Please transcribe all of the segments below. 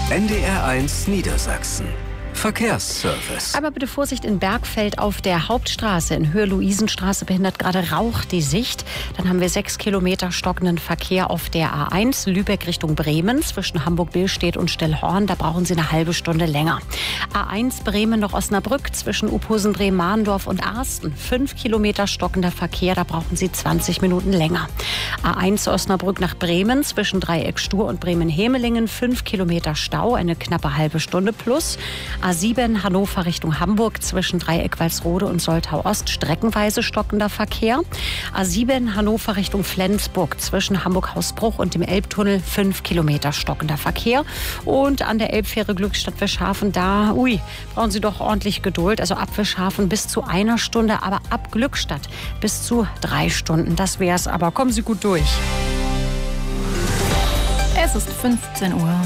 NDR1 Niedersachsen. Verkehrsservice. Aber bitte Vorsicht in Bergfeld auf der Hauptstraße. In Höhe Luisenstraße behindert gerade Rauch die Sicht. Dann haben wir 6 Kilometer stockenden Verkehr auf der A1 Lübeck Richtung Bremen. Zwischen Hamburg-Billstedt und Stellhorn. Da brauchen Sie eine halbe Stunde länger. A1 Bremen nach Osnabrück zwischen Uphusen-Dreh, Mahndorf und Arsten. 5 Kilometer stockender Verkehr. Da brauchen Sie 20 Minuten länger. A1 Osnabrück nach Bremen zwischen Dreieck Stur und Bremen-Hemelingen. 5 Kilometer Stau. Eine knappe halbe Stunde plus. A7 Hannover Richtung Hamburg zwischen Dreieck Walsrode und Soltau Ost streckenweise stockender Verkehr. A7 Hannover Richtung Flensburg zwischen Hamburg-Hausbruch und dem Elbtunnel 5 Kilometer stockender Verkehr. Und an der Elbfähre Glückstadt Wischhafen, da brauchen Sie doch ordentlich Geduld. Also ab Wischhafen bis zu 1 Stunde, aber ab Glückstadt bis zu 3 Stunden. Das wär's, aber kommen Sie gut durch. Es ist 15 Uhr.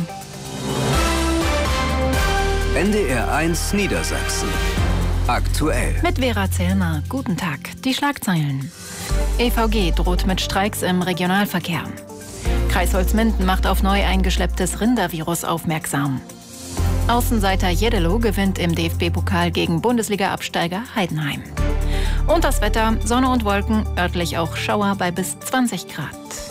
NDR1 Niedersachsen. Aktuell. Mit Vera Zellner. Guten Tag. Die Schlagzeilen. EVG droht mit Streiks im Regionalverkehr. Kreis Holzminden macht auf neu eingeschlepptes Rindervirus aufmerksam. Außenseiter Jeddelo gewinnt im DFB-Pokal gegen Bundesliga-Absteiger Heidenheim. Und das Wetter, Sonne und Wolken, örtlich auch Schauer bei bis 20 Grad.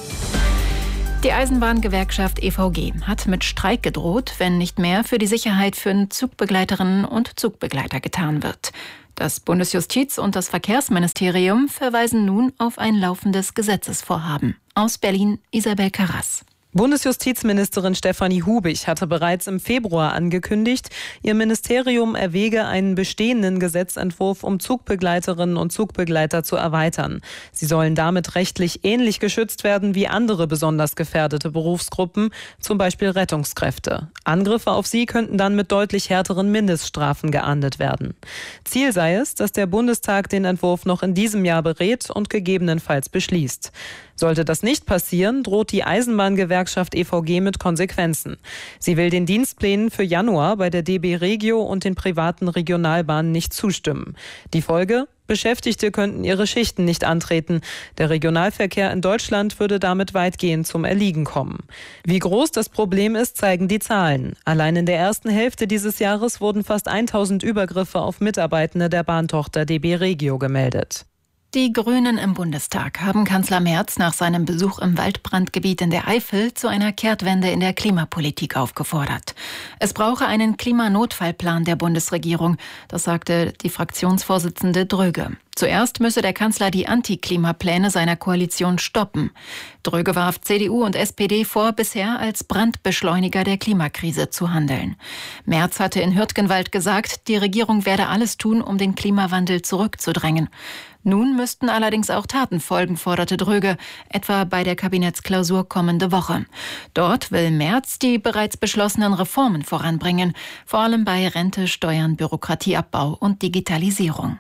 Die Eisenbahngewerkschaft EVG hat mit Streik gedroht, wenn nicht mehr für die Sicherheit für Zugbegleiterinnen und Zugbegleiter getan wird. Das Bundesjustiz- und das Verkehrsministerium verweisen nun auf ein laufendes Gesetzesvorhaben. Aus Berlin, Isabel Karras. Bundesjustizministerin Stefanie Hubig hatte bereits im Februar angekündigt, ihr Ministerium erwäge einen bestehenden Gesetzentwurf, um Zugbegleiterinnen und Zugbegleiter zu erweitern. Sie sollen damit rechtlich ähnlich geschützt werden wie andere besonders gefährdete Berufsgruppen, zum Beispiel Rettungskräfte. Angriffe auf sie könnten dann mit deutlich härteren Mindeststrafen geahndet werden. Ziel sei es, dass der Bundestag den Entwurf noch in diesem Jahr berät und gegebenenfalls beschließt. Sollte das nicht passieren, droht die Eisenbahngewerkschaft EVG mit Konsequenzen. Sie will den Dienstplänen für Januar bei der DB Regio und den privaten Regionalbahnen nicht zustimmen. Die Folge? Beschäftigte könnten ihre Schichten nicht antreten. Der Regionalverkehr in Deutschland würde damit weitgehend zum Erliegen kommen. Wie groß das Problem ist, zeigen die Zahlen. Allein in der ersten Hälfte dieses Jahres wurden fast 1000 Übergriffe auf Mitarbeitende der Bahntochter DB Regio gemeldet. Die Grünen im Bundestag haben Kanzler Merz nach seinem Besuch im Waldbrandgebiet in der Eifel zu einer Kehrtwende in der Klimapolitik aufgefordert. Es brauche einen Klimanotfallplan der Bundesregierung, das sagte die Fraktionsvorsitzende Dröge. Zuerst müsse der Kanzler die Antiklimapläne seiner Koalition stoppen. Dröge warf CDU und SPD vor, bisher als Brandbeschleuniger der Klimakrise zu handeln. Merz hatte in Hürtgenwald gesagt, die Regierung werde alles tun, um den Klimawandel zurückzudrängen. Nun müssten allerdings auch Taten folgen, forderte Dröge, etwa bei der Kabinettsklausur kommende Woche. Dort will Merz die bereits beschlossenen Reformen voranbringen, vor allem bei Rente, Steuern, Bürokratieabbau und Digitalisierung.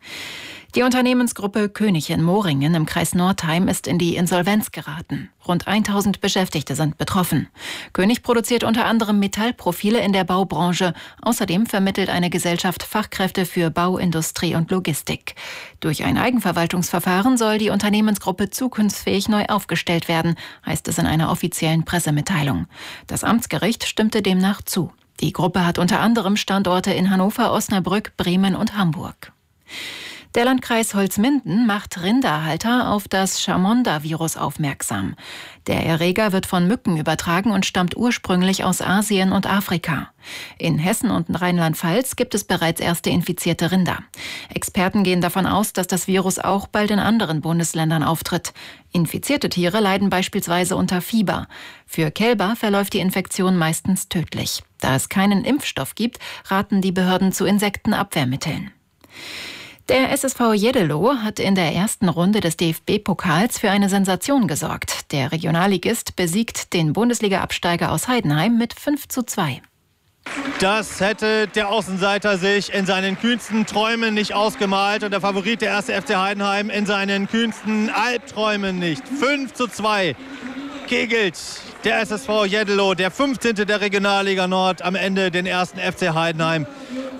Die Unternehmensgruppe König in Moringen im Kreis Northeim ist in die Insolvenz geraten. Rund 1000 Beschäftigte sind betroffen. König produziert unter anderem Metallprofile in der Baubranche. Außerdem vermittelt eine Gesellschaft Fachkräfte für Bau, Industrie und Logistik. Durch ein Eigenverwaltungsverfahren soll die Unternehmensgruppe zukunftsfähig neu aufgestellt werden, heißt es in einer offiziellen Pressemitteilung. Das Amtsgericht stimmte demnach zu. Die Gruppe hat unter anderem Standorte in Hannover, Osnabrück, Bremen und Hamburg. Der Landkreis Holzminden macht Rinderhalter auf das Chamonda-Virus aufmerksam. Der Erreger wird von Mücken übertragen und stammt ursprünglich aus Asien und Afrika. In Hessen und Rheinland-Pfalz gibt es bereits erste infizierte Rinder. Experten gehen davon aus, dass das Virus auch bald in anderen Bundesländern auftritt. Infizierte Tiere leiden beispielsweise unter Fieber. Für Kälber verläuft die Infektion meistens tödlich. Da es keinen Impfstoff gibt, raten die Behörden zu Insektenabwehrmitteln. Der SSV Jeddelo hat in der ersten Runde des DFB-Pokals für eine Sensation gesorgt. Der Regionalligist besiegt den Bundesliga-Absteiger aus Heidenheim mit 5:2. Das hätte der Außenseiter sich in seinen kühnsten Träumen nicht ausgemalt und der Favorit, der 1. FC Heidenheim, in seinen kühnsten Albträumen nicht. 5:2 kegelt der SSV Jeddelo, der 15. der Regionalliga Nord, am Ende den 1. FC Heidenheim.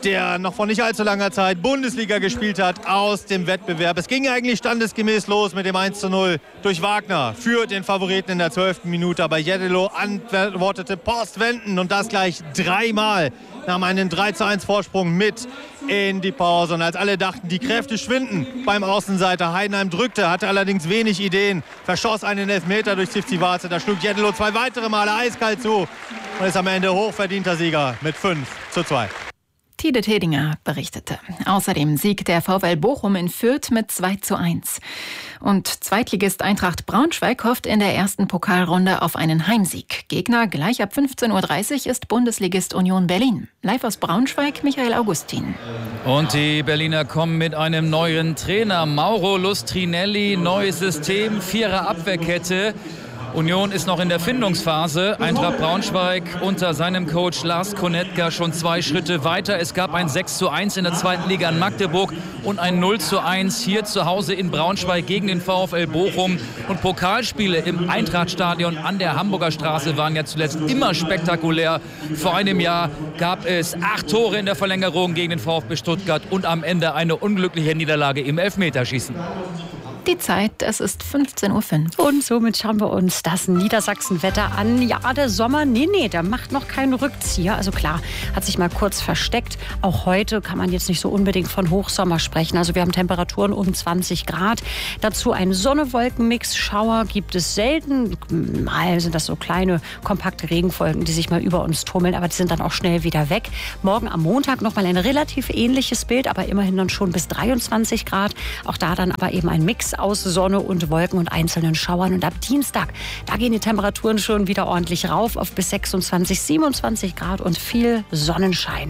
der noch vor nicht allzu langer Zeit Bundesliga gespielt hat, aus dem Wettbewerb. Es ging eigentlich standesgemäß los mit dem 1:0 durch Wagner für den Favoriten in der 12. Minute. Aber Jeddelo antwortete postwendend und das gleich dreimal, nahm einen 3:1 Vorsprung mit in die Pause. Und als alle dachten, die Kräfte schwinden beim Außenseiter, Heidenheim drückte, hatte allerdings wenig Ideen, verschoss einen Elfmeter durch Zivcivace. Da schlug Jeddelo 2 weitere Male eiskalt zu und ist am Ende hochverdienter Sieger mit 5:2. Tide Tedinger berichtete. Außerdem Sieg der VfL Bochum in Fürth mit 2:1. Und Zweitligist Eintracht Braunschweig hofft in der ersten Pokalrunde auf einen Heimsieg. Gegner gleich ab 15:30 Uhr ist Bundesligist Union Berlin. Live aus Braunschweig, Michael Augustin. Und die Berliner kommen mit einem neuen Trainer. Mauro Lustrinelli, neues System, 4er Abwehrkette. Union ist noch in der Findungsphase. Eintracht Braunschweig unter seinem Coach Lars Konetka schon 2 Schritte weiter. Es gab ein 6:1 in der zweiten Liga in Magdeburg und ein 0:1 hier zu Hause in Braunschweig gegen den VfL Bochum. Und Pokalspiele im Eintrachtstadion an der Hamburger Straße waren ja zuletzt immer spektakulär. Vor einem Jahr gab es 8 Tore in der Verlängerung gegen den VfB Stuttgart und am Ende eine unglückliche Niederlage im Elfmeterschießen. Die Zeit, es ist 15:05 Uhr. Und somit schauen wir uns das Niedersachsen-Wetter an. Ja, der Sommer, der macht noch keinen Rückzieher. Also klar, hat sich mal kurz versteckt. Auch heute kann man jetzt nicht so unbedingt von Hochsommer sprechen. Also wir haben Temperaturen um 20 Grad. Dazu ein Sonne-Wolken-Mix. Schauer gibt es selten. Mal sind das so kleine, kompakte Regenwolken, die sich mal über uns tummeln. Aber die sind dann auch schnell wieder weg. Morgen am Montag noch mal ein relativ ähnliches Bild. Aber immerhin dann schon bis 23 Grad. Auch da dann aber eben ein Mix aus Sonne und Wolken und einzelnen Schauern. Und ab Dienstag, da gehen die Temperaturen schon wieder ordentlich rauf auf bis 26, 27 Grad und viel Sonnenschein.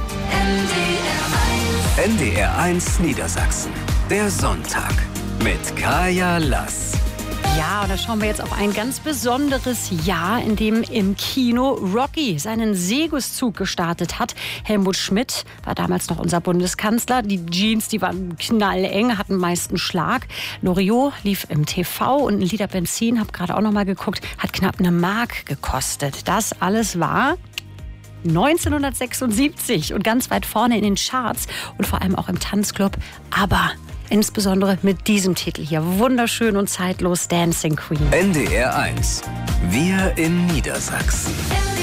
NDR1 Niedersachsen. Der Sonntag mit Kaya Lass. Ja, und da schauen wir jetzt auf ein ganz besonderes Jahr, in dem im Kino Rocky seinen Seguszug gestartet hat. Helmut Schmidt war damals noch unser Bundeskanzler. Die Jeans, die waren knalleng, hatten meist einen Schlag. Loriot lief im TV und ein Liter Benzin, habe gerade auch noch mal geguckt, hat knapp 1 Mark gekostet. Das alles war 1976 und ganz weit vorne in den Charts und vor allem auch im Tanzclub. Aber insbesondere mit diesem Titel hier. Wunderschön und zeitlos, Dancing Queen. NDR1. Wir in Niedersachsen.